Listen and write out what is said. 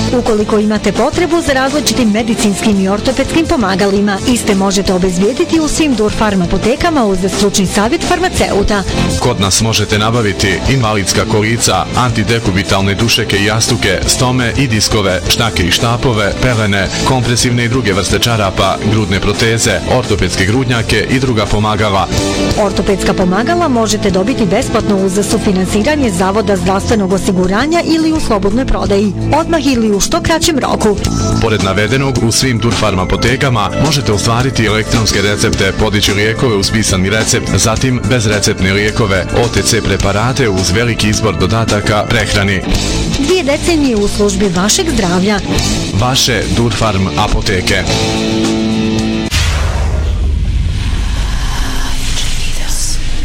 Ukoliko imate potrebu za različitim medicinskim i ortopedskim pomagalima, iste možete obezbijediti u svim Durfarm apotekama uz stručni savjet farmaceuta. Kod nas možete nabaviti invalidska kolica, antidekubitalne dušeke i jastuke, stome i diskove, štake i štapove, pelene, kompresivne i druge vrste čarapa, grudne proteze, ortopedske grudnjake i druga pomagala. Ortopedska pomagala možete dobiti besplatno uz sufinansiranje Zavoda zdravstvenog osiguranja ili u slobodnoj prodaji, odmah ili u što kraćem roku. Pored navedenog, u svim Durfarm apotekama možete ostvariti elektronske recepte, podići lijekove uz pisani recept, zatim bezreceptne lijekove, OTC preparate uz veliki izbor dodataka prehrani. 2 decenije u službi vašeg zdravlja. Vaše Durfarm apoteke.